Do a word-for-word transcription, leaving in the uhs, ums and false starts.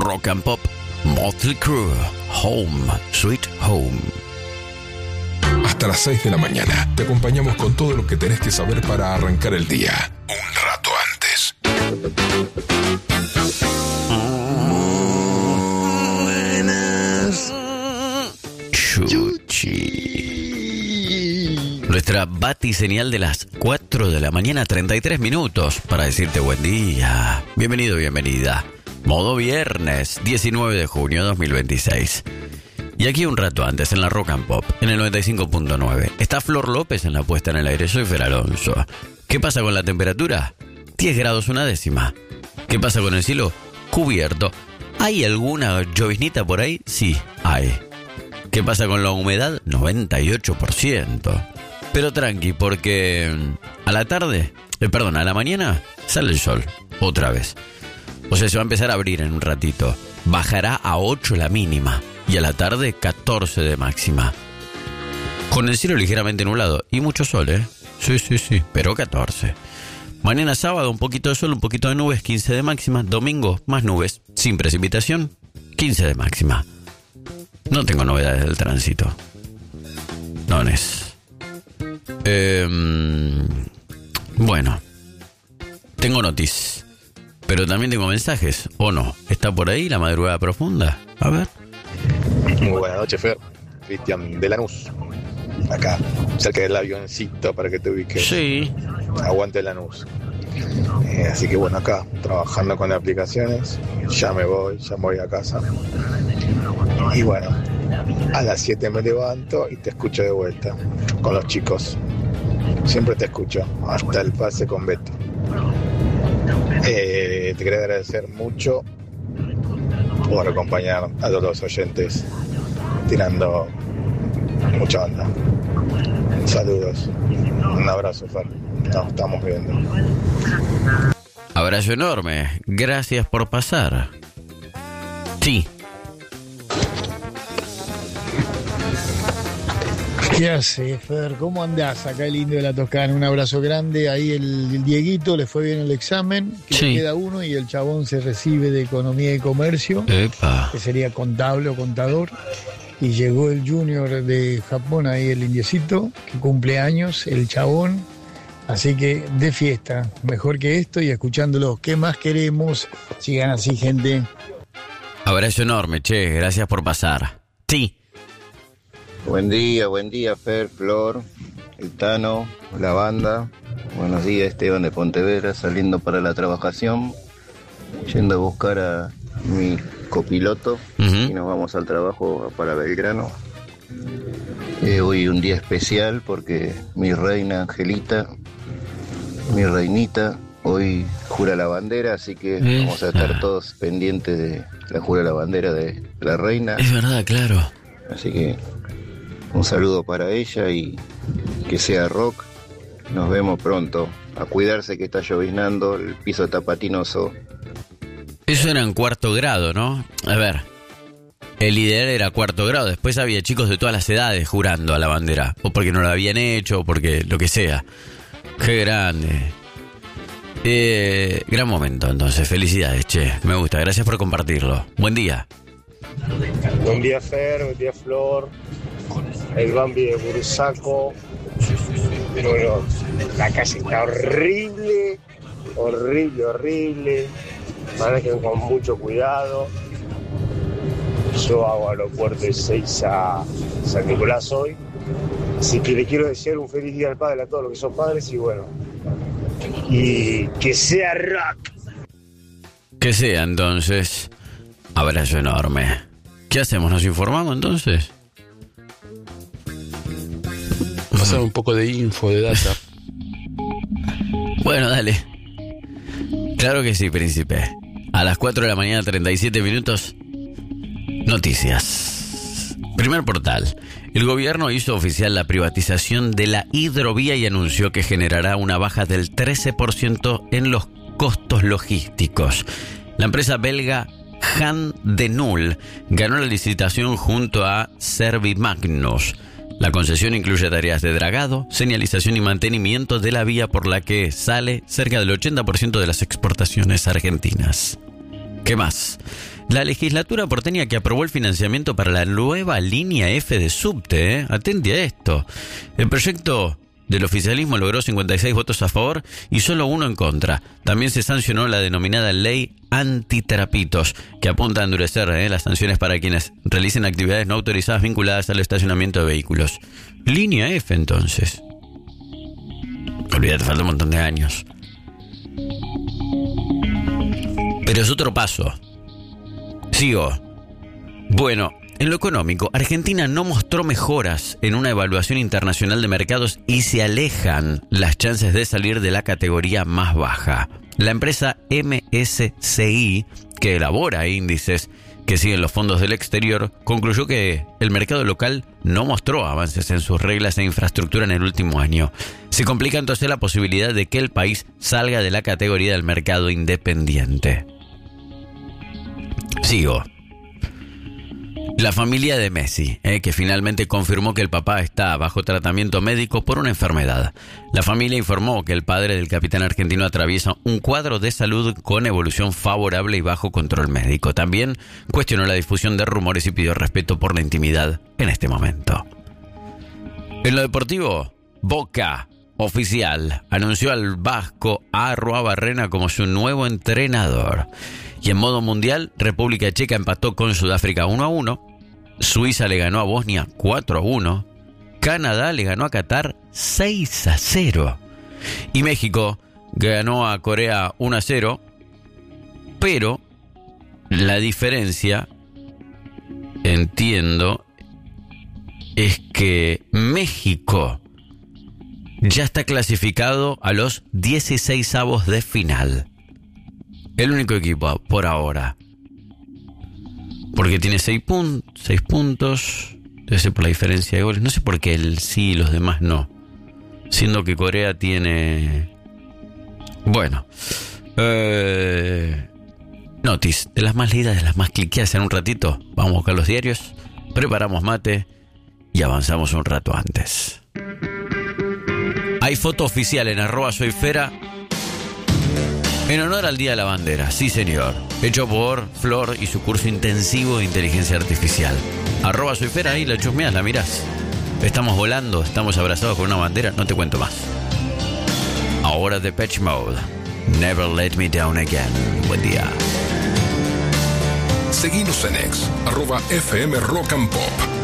Rock and Pop, Motley Crue, Home, Sweet Home. Hasta las seis de la mañana te acompañamos con todo lo que tenés que saber para arrancar el día. Un rato antes. Buenas. Chuchi. Nuestra batiseñal de las cuatro de la mañana, treinta y tres minutos, para decirte buen día. Bienvenido, bienvenida. Modo viernes, diecinueve de junio de dos mil veintiséis. Y aquí un rato antes, en la Rock and Pop, en el noventa y cinco punto nueve, está Flor López en la puesta en el aire. Soy Fer Alonso. ¿Qué pasa con la temperatura? diez grados una décima. ¿Qué pasa con el cielo? Cubierto. ¿Hay alguna lloviznita por ahí? Sí, hay. ¿Qué pasa con la humedad? noventa y ocho por ciento. Pero tranqui, porque a la tarde, eh, perdón, a la mañana sale el sol, otra vez. O sea, se va a empezar a abrir en un ratito. Bajará a ocho la mínima y a la tarde catorce de máxima. Con el cielo ligeramente nublado y mucho sol, ¿eh? Sí, sí, sí, pero catorce. Mañana sábado un poquito de sol, un poquito de nubes, quince de máxima. Domingo más nubes, sin precipitación, quince de máxima. No tengo novedades del tránsito. No es. Eh, bueno, tengo noticias. Pero también tengo mensajes, ¿o no? ¿Está por ahí la madrugada profunda? A ver. Muy buenas noches, Fer. Cristian de Lanús. Acá, cerca del avioncito para que te ubiques. Sí. Aguante Lanús. Eh, así que bueno, acá, trabajando con aplicaciones. Ya me voy, ya me voy a casa. Y bueno, a las siete me levanto y te escucho de vuelta. Con los chicos. Siempre te escucho. Hasta el pase con Beto. Eh, te quería agradecer mucho por acompañar a todos los oyentes tirando mucha onda. Saludos, un abrazo, Fer. Nos estamos viendo. Abrazo enorme, gracias por pasar. Sí. ¿Qué hace, Fer? ¿Cómo andás? Acá el Indio de la Toscana. Un abrazo grande. Ahí el, el Dieguito le fue bien el examen, que sí. Le queda uno y el chabón se recibe de Economía y Comercio, Epa. que sería contable o contador. Y llegó el Junior de Japón, ahí el indiecito, que cumple años, el chabón. Así que de fiesta, mejor que esto y escuchándolo. ¿Qué más queremos? Sigan así, gente. Abrazo enorme, che, gracias por pasar. Sí. Buen día, buen día, Fer, Flor, el Tano, la banda. Buenos días, Esteban de Pontevedra, saliendo para la trabajación, yendo a buscar a mi copiloto, uh-huh. Y nos vamos al trabajo para Belgrano. Eh, hoy un día especial porque mi reina Angelita, mi reinita, hoy jura la bandera, así que es vamos a estar todos pendientes de la jura la bandera de la reina. Es verdad, claro. Así que un saludo para ella y que sea rock. Nos vemos pronto. A cuidarse que está lloviznando, el piso está patinoso. Eso era en cuarto grado, ¿no? A ver, el ideal era cuarto grado. Después había chicos de todas las edades jurando a la bandera. O porque no lo habían hecho, o porque lo que sea. Qué grande. Eh, gran momento, entonces. Felicidades, che. Me gusta. Gracias por compartirlo. Buen día. Buen día, Fer. Buen día, Flor. El Bambi de Bursaco. Bueno, la calle está horrible, horrible, horrible. Manejen con mucho cuidado. Yo hago aeropuerto de seis a San Nicolás hoy. Así que le quiero desear un feliz día al padre a todos los que son padres y bueno. Y que sea rock. Que sea entonces. Abrazo enorme. ¿Qué hacemos? ¿Nos informamos entonces? Pasar un poco de info, de data. Bueno, dale. Claro que sí, príncipe. A las cuatro de la mañana, treinta y siete minutos. Noticias. Primer portal. El gobierno hizo oficial la privatización de la hidrovía y anunció que generará una baja del trece por ciento en los costos logísticos. La empresa belga Han de Null ganó la licitación junto a Servimagnus. La concesión incluye tareas de dragado, señalización y mantenimiento de la vía por la que sale cerca del ochenta por ciento de las exportaciones argentinas. ¿Qué más? La legislatura porteña que aprobó el financiamiento para la nueva línea F de subte, ¿eh? Atente a esto. El proyecto del oficialismo logró cincuenta y seis votos a favor y solo uno en contra. También se sancionó la denominada ley antitrapitos, que apunta a endurecer ¿eh? las sanciones para quienes realicen actividades no autorizadas vinculadas al estacionamiento de vehículos. Línea F, entonces. Olvídate, falta un montón de años. Pero es otro paso. Sigo. Bueno, en lo económico, Argentina no mostró mejoras en una evaluación internacional de mercados y se alejan las chances de salir de la categoría más baja. La empresa M S C I, que elabora índices que siguen los fondos del exterior, concluyó que el mercado local no mostró avances en sus reglas e infraestructura en el último año. Se complica entonces la posibilidad de que el país salga de la categoría del mercado independiente. Sigo. La familia de Messi, eh, que finalmente confirmó que el papá está bajo tratamiento médico por una enfermedad. La familia informó que el padre del capitán argentino atraviesa un cuadro de salud con evolución favorable y bajo control médico. También cuestionó la difusión de rumores y pidió respeto por la intimidad en este momento. En lo deportivo, Boca oficial anunció al vasco Arruabarrena como su nuevo entrenador. Y en modo mundial, República Checa empató con Sudáfrica uno a uno, Suiza le ganó a Bosnia cuatro a uno, Canadá le ganó a Qatar seis a cero y México ganó a Corea uno a cero, pero la diferencia, entiendo, es que México ya está clasificado a los dieciseisavos de final. El único equipo por ahora. Porque tiene seis, pun- seis puntos. Debe ser por la diferencia de goles. No sé por qué él sí y los demás no. Siendo que Corea tiene... Bueno. Eh... Notis. De las más leídas, de las más cliqueadas en un ratito. Vamos a buscar los diarios. Preparamos mate. Y avanzamos un rato antes. Hay foto oficial en arroba soyfera. En honor al Día de la Bandera, sí señor. Hecho por Flor y su curso intensivo de inteligencia artificial. Arroba soyfera, ahí la chusmeás, la mirás. Estamos volando, estamos abrazados con una bandera, no te cuento más. Ahora Depeche Mode. Never Let Me Down Again. Buen día. Seguinos en X, arroba F M Rock and Pop.